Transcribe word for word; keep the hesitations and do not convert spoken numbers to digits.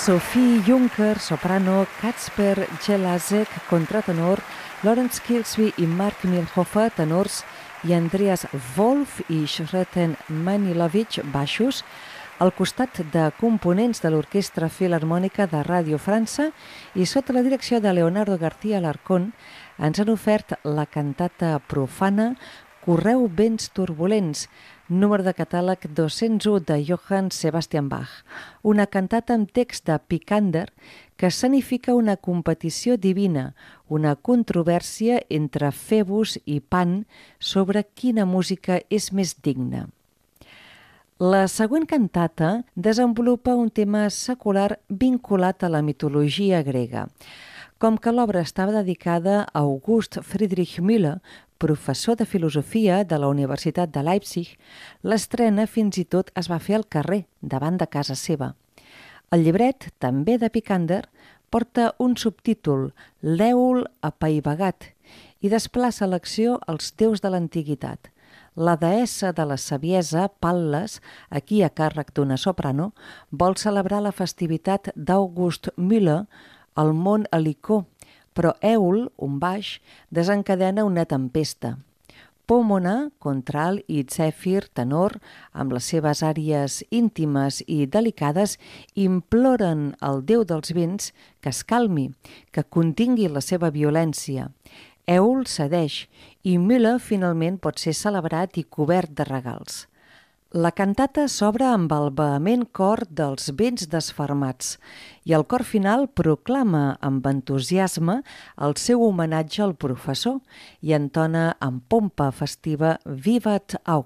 Sophie Juncker, soprano, Kacper Jelazek, contratenor, Lawrence Kilsby i Mark Milhofer, tenors, i Andreas Wolf i Shreten Manilovich, baixos, al costat de components de l'Orquestra Filharmònica de Ràdio França i sota la direcció de Leonardo García Alarcón ens han ofert la cantata profana Correu vents turbulents, número de catàleg dos-cents u de Johann Sebastian Bach, una cantata amb text de Picander que escenifica una competició divina, una controvèrsia entre Phoebus i Pan sobre quina música és més digna. La següent cantata desenvolupa un tema secular vinculat a la mitologia grega. Com que l'obra estava dedicada a August Friedrich Müller, professor de filosofia de la Universitat de Leipzig, l'estrena fins i tot es va fer al carrer, davant de casa seva. El llibret, també de Picander, porta un subtítol, L'Èol apaivagat, i desplaça l'acció als déus de l'antiguitat. La deessa de la saviesa, Pal·les, aquí a càrrec d'una soprano, vol celebrar la festivitat d'August Müller al mont Helicó, però Èol, un baix, desencadena una tempesta. Pòmona, contralt, i Zèfir, tenor, amb les seves àries íntimes i delicades, imploren al déu dels vents que es calmi, que contingui la seva violència. Èol cedeix i Müller finalment pot ser celebrat i cobert de regals. La cantata s'obre amb el vehement cor dels vents desfermats i el cor final proclama amb entusiasme el seu homenatge al professor i entona amb pompa festiva Vivat August.